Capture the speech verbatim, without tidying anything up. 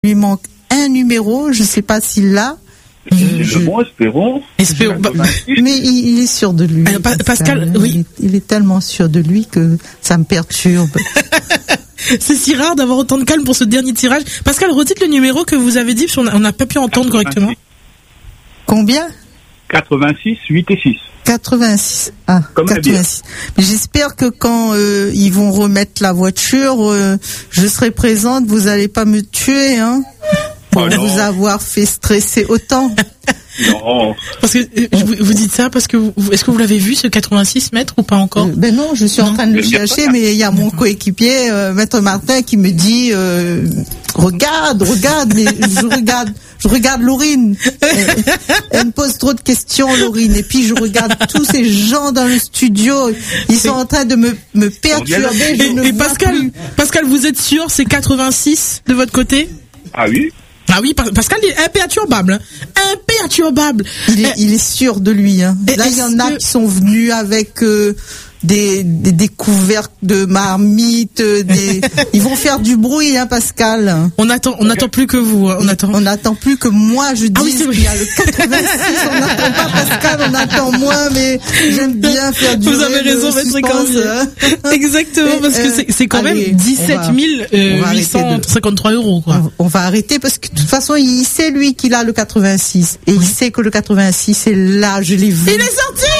Il lui manque un numéro, je sais pas s'il l'a. C'est je... le bon, espérons. Espérons. Mais il, il est sûr de lui. Alors, Pascal, Pascal oui. Il est, il est tellement sûr de lui que ça me perturbe. C'est si rare d'avoir autant de calme pour ce dernier tirage. Pascal, redites le numéro que vous avez dit, parce qu'on n'a pas pu entendre quatre-vingt-six. Correctement. Combien? quatre-vingt-six, huit et six. quatre-vingt-six. Ah, comme quatre-vingt-six. Mais j'espère que quand euh, ils vont remettre la voiture, euh, je serai présente, vous allez pas me tuer, hein, pour oh vous avoir fait stresser autant. Non. Parce que euh, vous, vous dites ça parce que vous, est-ce que vous l'avez vu ce quatre-vingt-six mètres ou pas encore? euh, Ben non, je suis non. en train de le chercher, mais il y a mon coéquipier, euh, Maître Martin, qui me dit euh, regarde, regarde, mais je regarde, je regarde Laurine. Elle, elle me pose trop de questions, Laurine, et puis je regarde tous ces gens dans le studio, ils sont en train de me me perturber. Je et, ne et vois Pascal, plus. Pascal, vous êtes sûr c'est quatre-vingt-six de votre côté? Ah oui. Ah oui, Pascal est imperturbable, imperturbable. Il est, il est sûr de lui. Hein. Là, il y en a que... qui sont venus avec euh, des, des, des couvercles de marmite. Des... Ils vont faire du bruit, hein, Pascal. On attend, on n'attend plus que vous. Hein. On attend. On n'attend plus que moi. Je dis ah oui, qu'il y a le quatre-vingt-six. On n'attend pas Pascal, on attend moi, mais j'aime bien faire du. Vous avez raison, Maître Cambier. Exactement, parce que c'est, c'est quand allez, même dix-sept mille huit cent cinquante-trois euros, quoi. On, on va arrêter parce que de toute façon, il sait lui qu'il a le quatre-vingt-six et il sait que le quatre-vingt-six est là. Je l'ai vu. Il est sorti.